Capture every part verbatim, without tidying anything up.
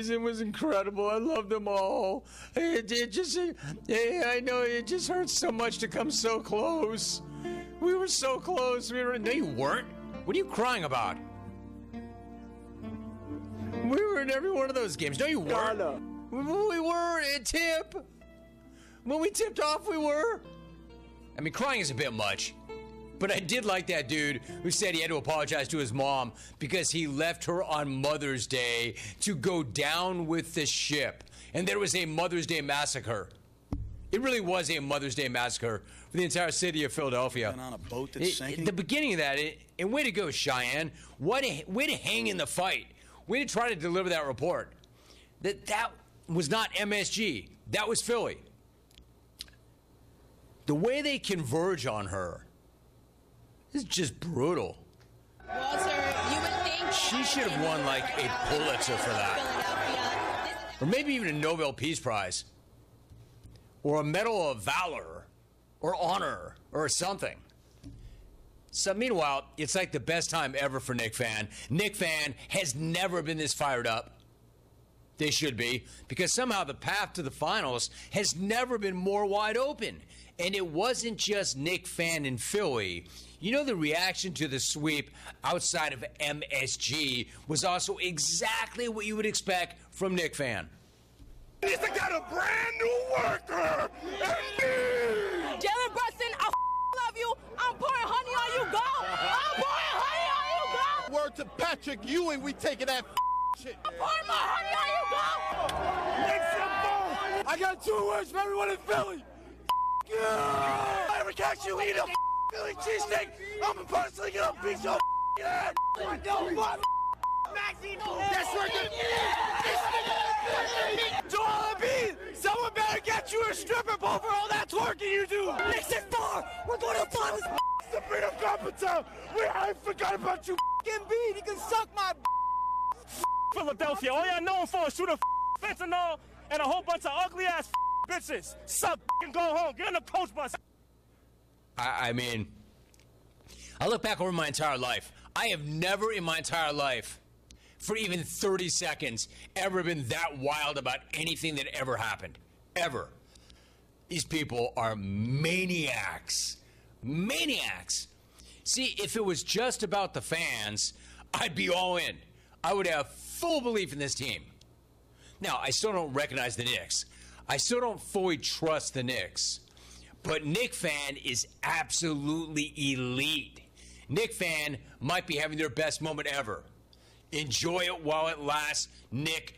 It was incredible. I love them all. It, it just, it, I know it just hurts so much to come so close. We were so close. We were. No, you weren't. What are you crying about? We were in every one of those games. No, you weren't. No, no. We were at tip. When we tipped off, we were. I mean, crying is a bit much. But I did like that dude who said he had to apologize to his mom because he left her on Mother's Day to go down with the ship. And there was a Mother's Day massacre. It really was a Mother's Day massacre for the entire city of Philadelphia. On a boat that's it, sinking? The beginning of that, it, and way to go, Cheyenne. Way to, way to hang in the fight. Way to try to deliver that report. That that was not M S G. That was Philly. The way they converge on her is just brutal. Walter, you would think she should have won like a Pulitzer for that. Or maybe even a Nobel Peace Prize. Or a Medal of Valor. Or Honor. Or something. So meanwhile, it's like the best time ever for Knick Fan. Knick Fan has never been this fired up. They should be. Because somehow the path to the finals has never been more wide open. And it wasn't just Knick Fan in Philly. You know, the reaction to the sweep outside of M S G was also exactly what you would expect from Knick Fan. He's got a brand new worker, and me! Jalen Brunson, I love you. I'm pouring honey on you, go! I'm pouring honey on you, go! Word to Patrick Ewing, we taking that shit. I'm pouring my honey on you, go! I got two words for everyone in Philly. Yeah! If I ever catch you eating a Philly cheesesteak, I'm gonna personally get up and beat your ass. That's right. Joel Embiid, someone better get you a stripper pole for all that twerking you do. Next at four, we're going to find this the freedom competition. We I forgot about you. Embiid. He can suck my. Philadelphia, all y'all known for is shooting fentanyl and a whole bunch of ugly ass bitches. Suck and go home. Get in the coach bus. I, I mean, I look back over my entire life. I have never in my entire life, for even thirty seconds, ever been that wild about anything that ever happened. Ever. These people are maniacs. Maniacs. See, if it was just about the fans, I'd be all in. I would have full belief in this team. Now, I still don't recognize the Knicks. I still don't fully trust the Knicks. But Knick Fan is absolutely elite. Knick Fan might be having their best moment ever. Enjoy it while it lasts, Knick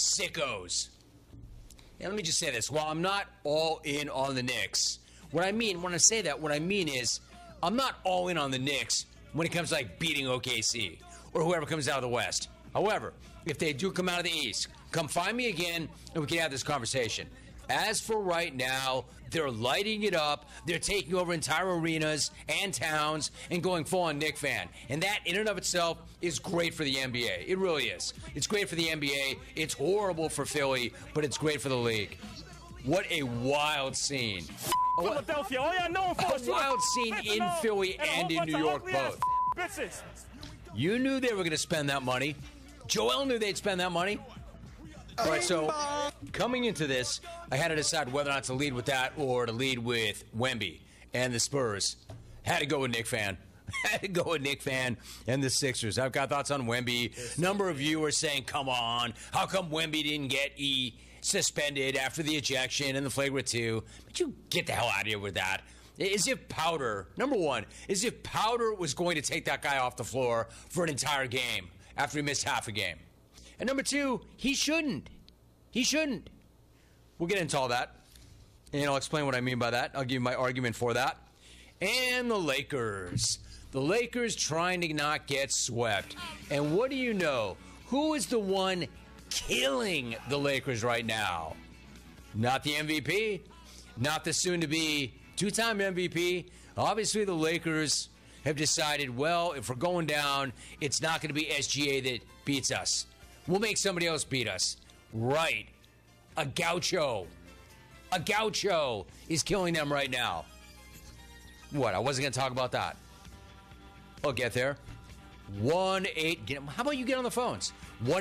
sickos. Now, let me just say this. While I'm not all in on the Knicks, what I mean, when I say that, what I mean is I'm not all in on the Knicks when it comes to like beating O K C or whoever comes out of the West. However, if they do come out of the East, come find me again and we can have this conversation. As for right now, they're lighting it up. They're taking over entire arenas and towns and going full on Knick Fan. And that in and of itself is great for the N B A. It really is. It's great for the N B A. It's horrible for Philly, but it's great for the league. What a wild scene. Philadelphia, all y'all known for a wild scene in Philly and in New York both. Bitches. You knew they were going to spend that money. Joel knew they'd spend that money. All right, so coming into this, I had to decide whether or not to lead with that or to lead with Wemby and the Spurs. Had to go with Knick Fan. Had to go with Knick Fan and the Sixers. I've got thoughts on Wemby. Number of you are saying, come on, how come Wemby didn't get E suspended after the ejection and the flagrant two? But you get the hell out of here with that. As if Powder, number one, as if Powder was going to take that guy off the floor for an entire game after he missed half a game. And number two, he shouldn't. He shouldn't. We'll get into all that. And I'll explain what I mean by that. I'll give you my argument for that. And the Lakers. The Lakers trying to not get swept. And what do you know? Who is the one killing the Lakers right now? Not the M V P. Not the soon-to-be two-time M V P. Obviously, the Lakers have decided, well, if we're going down, it's not going to be S G A that beats us. We'll make somebody else beat us. Right. A gaucho. A gaucho is killing them right now. What? I wasn't going to talk about that. I'll get there. one eight. Get, how about you get on the phones?